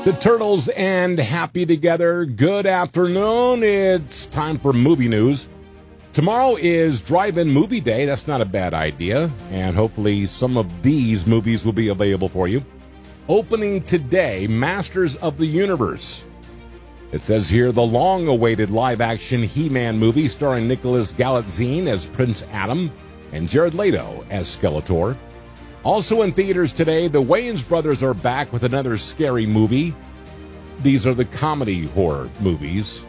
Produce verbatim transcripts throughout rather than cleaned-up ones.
The Turtles and Happy Together. Good afternoon. It's time for movie news. Tomorrow is Drive-In Movie Day. That's not a bad idea. And hopefully some of these movies will be available for you. Opening today, Masters of the Universe. It says here, the long-awaited live-action He-Man movie starring Nicholas Galitzine as Prince Adam and Jared Leto as Skeletor. Also in theaters today, the Wayans brothers are back with another scary movie. These are the comedy horror movies.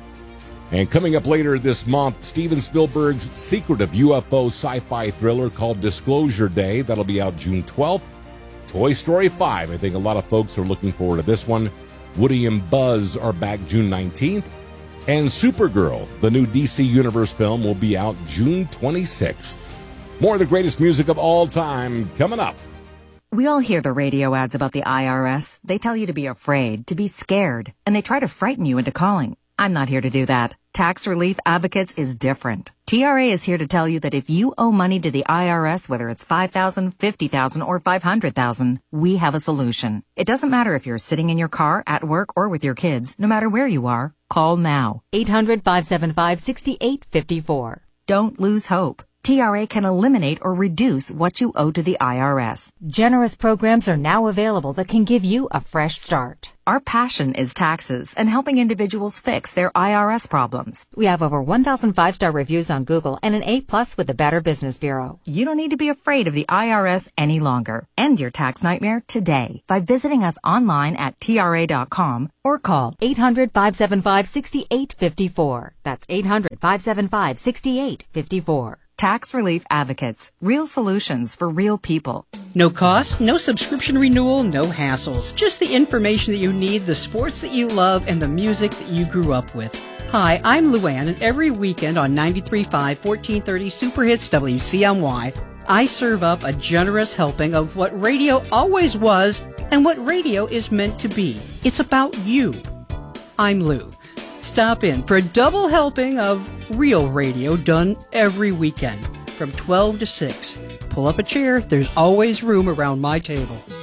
And coming up later this month, Steven Spielberg's secretive U F O sci-fi thriller called Disclosure Day. That'll be out June twelfth. Toy Story five. I think a lot of folks are looking forward to this one. Woody and Buzz are back June nineteenth. And Supergirl, the new D C Universe film, will be out June twenty-sixth. More of the greatest music of all time coming up. We all hear the radio ads about the I R S. They tell you to be afraid, to be scared, and they try to frighten you into calling. I'm not here to do that. Tax Relief Advocates is different. T R A is here to tell you that if you owe money to the I R S, whether it's five thousand dollars, fifty thousand dollars, or five hundred thousand dollars, we have a solution. It doesn't matter if you're sitting in your car, at work, or with your kids. No matter where you are, call now. eight hundred, five seven five, six eight five four. Don't lose hope. T R A can eliminate or reduce what you owe to the I R S. Generous programs are now available that can give you a fresh start. Our passion is taxes and helping individuals fix their I R S problems. We have over one thousand five-star reviews on Google and an A plus with the Better Business Bureau. You don't need to be afraid of the I R S any longer. End your tax nightmare today by visiting us online at T R A dot com or call eight hundred, five seven five, six eight five four. That's eight hundred, five seven five, six eight five four. Tax Relief Advocates. Real solutions for real people. No cost, no subscription renewal, no hassles. Just the information that you need, the sports that you love, and the music that you grew up with. Hi, I'm Luann, and every weekend on ninety-three point five, fourteen thirty Super Hits W C M Y, I serve up a generous helping of what radio always was and what radio is meant to be. It's about you. I'm Lou. Stop in for a double helping of real radio done every weekend from twelve to six. Pull up a chair. There's always room around my table.